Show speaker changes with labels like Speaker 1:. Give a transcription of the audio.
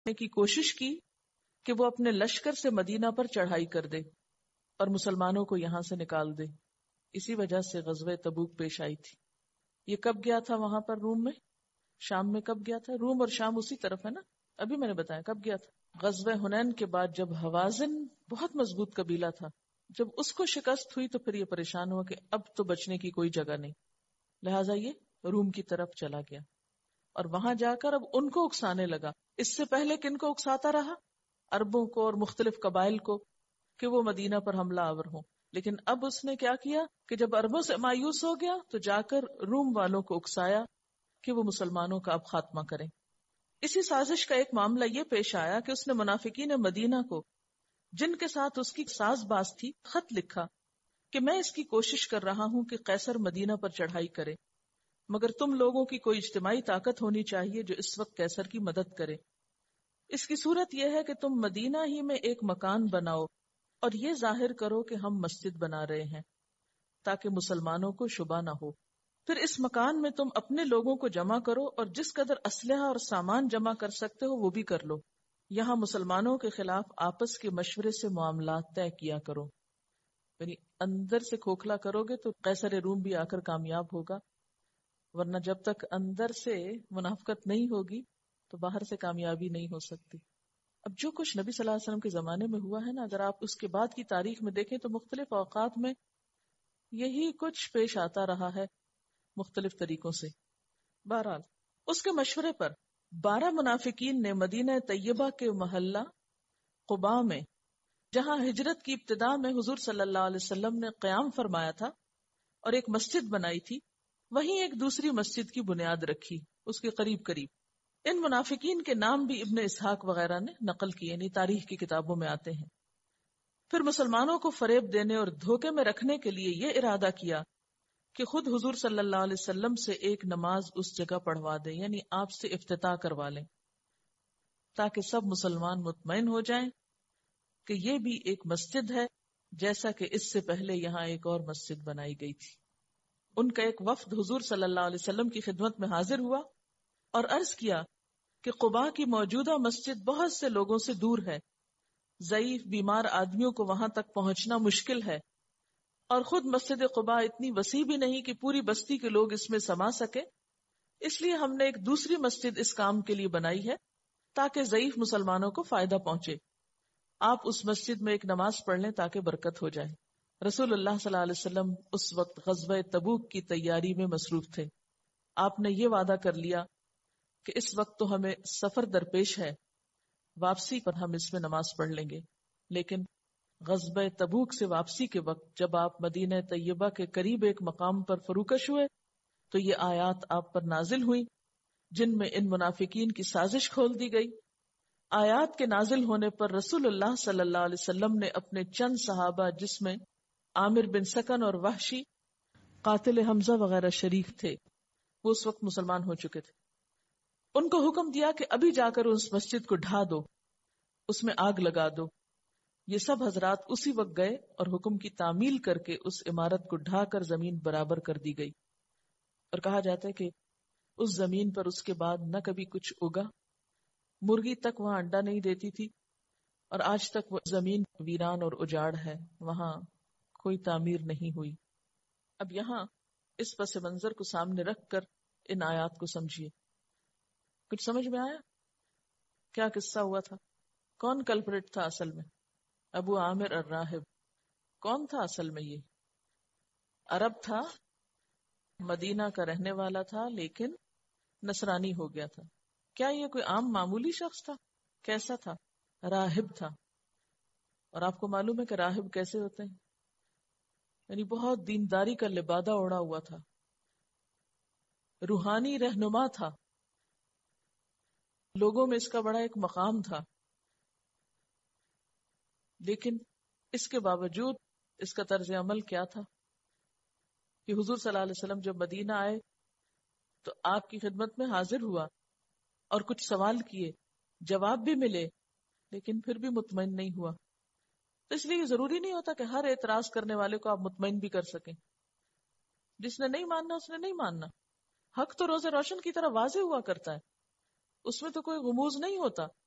Speaker 1: کی کوشش کی کہ وہ اپنے لشکر سے مدینہ پر چڑھائی کر دے اور مسلمانوں کو یہاں سے نکال دے. اسی وجہ سے غزوہ تبوک پیش آئی تھی. یہ کب گیا تھا وہاں پر روم میں؟ شام میں کب گیا تھا؟ روم اور شام اسی طرف ہے نا. ابھی میں نے بتایا کب گیا تھا. غزوہ حنین کے بعد جب حوازن بہت مضبوط قبیلہ تھا، جب اس کو شکست ہوئی تو پھر یہ پریشان ہوا کہ اب تو بچنے کی کوئی جگہ نہیں، لہٰذا یہ روم کی طرف چلا گیا اور وہاں جا کر اب ان کو اکسانے لگا. اس سے پہلے کن کو اکساتا رہا؟ عربوں کو اور مختلف قبائل کو کہ وہ مدینہ پر حملہ آور ہوں. لیکن اب اس نے کیا کیا کہ جب عربوں سے مایوس ہو گیا تو جا کر روم والوں کو اکسایا کہ وہ مسلمانوں کا اب خاتمہ کریں. اسی سازش کا ایک معاملہ یہ پیش آیا کہ اس نے منافقین مدینہ کو، جن کے ساتھ اس کی ساز باز تھی، خط لکھا کہ میں اس کی کوشش کر رہا ہوں کہ قیصر مدینہ پر چڑھائی کرے، مگر تم لوگوں کی کوئی اجتماعی طاقت ہونی چاہیے جو اس وقت قیصر کی مدد کرے. اس کی صورت یہ ہے کہ تم مدینہ ہی میں ایک مکان بناؤ اور یہ ظاہر کرو کہ ہم مسجد بنا رہے ہیں تاکہ مسلمانوں کو شبہ نہ ہو. پھر اس مکان میں تم اپنے لوگوں کو جمع کرو اور جس قدر اسلحہ اور سامان جمع کر سکتے ہو وہ بھی کر لو. یہاں مسلمانوں کے خلاف آپس کے مشورے سے معاملات طے کیا کرو. یعنی اندر سے کھوکھلا کرو گے تو قیصر روم بھی آ کر کامیاب ہوگا، ورنہ جب تک اندر سے منافقت نہیں ہوگی تو باہر سے کامیابی نہیں ہو سکتی. اب جو کچھ نبی صلی اللہ علیہ وسلم کے زمانے میں ہوا ہے نا، اگر آپ اس کے بعد کی تاریخ میں دیکھیں تو مختلف اوقات میں یہی کچھ پیش آتا رہا ہے مختلف طریقوں سے. بہرحال اس کے مشورے پر 12 منافقین نے مدینہ طیبہ کے محلہ قباء میں، جہاں ہجرت کی ابتدا میں حضور صلی اللہ علیہ وسلم نے قیام فرمایا تھا اور ایک مسجد بنائی تھی، وہیں ایک دوسری مسجد کی بنیاد رکھی اس کے قریب قریب. ان منافقین کے نام بھی ابن اسحاق وغیرہ نے نقل کیے، یعنی تاریخ کی کتابوں میں آتے ہیں. پھر مسلمانوں کو فریب دینے اور دھوکے میں رکھنے کے لیے یہ ارادہ کیا کہ خود حضور صلی اللہ علیہ وسلم سے ایک نماز اس جگہ پڑھوا دیں، یعنی آپ سے افتتاح کروا لیں، تاکہ سب مسلمان مطمئن ہو جائیں کہ یہ بھی ایک مسجد ہے جیسا کہ اس سے پہلے یہاں ایک اور مسجد بنائی گئی تھی. ان کا ایک وفد حضور صلی اللہ علیہ وسلم کی خدمت میں حاضر ہوا اور عرض کیا کہ قباء کی موجودہ مسجد بہت سے لوگوں سے دور ہے، ضعیف بیمار آدمیوں کو وہاں تک پہنچنا مشکل ہے، اور خود مسجد قباء اتنی وسیع بھی نہیں کہ پوری بستی کے لوگ اس میں سما سکے، اس لیے ہم نے ایک دوسری مسجد اس کام کے لیے بنائی ہے تاکہ ضعیف مسلمانوں کو فائدہ پہنچے. آپ اس مسجد میں ایک نماز پڑھ لیں تاکہ برکت ہو جائے. رسول اللہ صلی اللہ علیہ وسلم اس وقت غزوہ تبوک کی تیاری میں مصروف تھے. آپ نے یہ وعدہ کر لیا کہ اس وقت تو ہمیں سفر درپیش ہے، واپسی پر ہم اس میں نماز پڑھ لیں گے. لیکن غزوہ تبوک سے واپسی کے وقت جب آپ مدینہ طیبہ کے قریب ایک مقام پر فروکش ہوئے تو یہ آیات آپ پر نازل ہوئی جن میں ان منافقین کی سازش کھول دی گئی. آیات کے نازل ہونے پر رسول اللہ صلی اللہ علیہ وسلم نے اپنے چند صحابہ، جس میں عامر بن سکن اور وحشی قاتل حمزہ وغیرہ شریک تھے، وہ اس وقت مسلمان ہو چکے تھے، ان کو حکم دیا کہ ابھی جا کر اس مسجد کو ڈھا دو، اس میں آگ لگا دو. یہ سب حضرات اسی وقت گئے اور حکم کی تعمیل کر کے اس عمارت کو ڈھا کر زمین برابر کر دی گئی. اور کہا جاتا ہے کہ اس زمین پر اس کے بعد نہ کبھی کچھ اگا، مرغی تک وہاں انڈا نہیں دیتی تھی، اور آج تک وہ زمین ویران اور اجاڑ ہے، وہاں کوئی تعمیر نہیں ہوئی. اب یہاں اس پس منظر کو سامنے رکھ کر ان آیات کو سمجھیے. کچھ سمجھ میں آیا کیا قصہ ہوا تھا؟ کون کلپریٹ تھا اصل میں؟ ابو عامر الراہب. کون تھا اصل میں؟ یہ عرب تھا، مدینہ کا رہنے والا تھا، لیکن نصرانی ہو گیا تھا. کیا یہ کوئی عام معمولی شخص تھا؟ کیسا تھا؟ راہب تھا. اور آپ کو معلوم ہے کہ راہب کیسے ہوتے ہیں؟ یعنی بہت دینداری کا لبادہ اوڑا ہوا تھا، روحانی رہنما تھا، لوگوں میں اس کا بڑا ایک مقام تھا. لیکن اس کے باوجود اس کا طرز عمل کیا تھا کہ حضور صلی اللہ علیہ وسلم جب مدینہ آئے تو آپ کی خدمت میں حاضر ہوا اور کچھ سوال کیے، جواب بھی ملے، لیکن پھر بھی مطمئن نہیں ہوا. تو اس لیے ضروری نہیں ہوتا کہ ہر اعتراض کرنے والے کو آپ مطمئن بھی کر سکیں. جس نے نہیں ماننا اس نے نہیں ماننا. حق تو روز روشن کی طرح واضح ہوا کرتا ہے، اس میں تو کوئی غموض نہیں ہوتا.